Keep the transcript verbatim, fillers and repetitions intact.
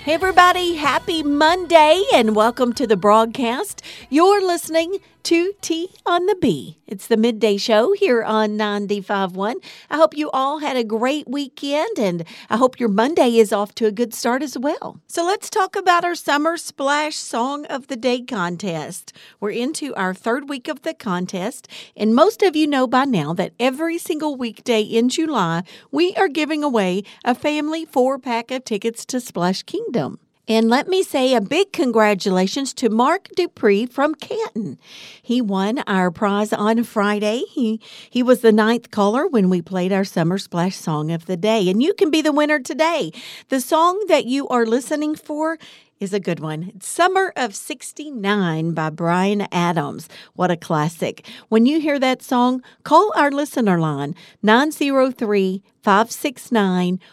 Hey, everybody, happy Monday and welcome to the broadcast. You're listening to T on the B. It's the midday show here on ninety-five point one. I hope you all had a great weekend and I hope your Monday is off to a good start as well. So let's talk about our Summer Splash Song of the Day contest. We're into our third week of the contest, and most of you know by now that every single weekday in July, we are giving away a family four-pack of tickets to Splash Kingdom. And let me say a big congratulations to Mark Dupree from Canton. He won our prize on Friday. He he was the ninth caller when we played our Summer Splash Song of the Day. And you can be the winner today. The song that you are listening for is a good one. It's Summer of sixty-nine by Bryan Adams. What a classic. When you hear that song, call our listener line, nine zero three, five six nine,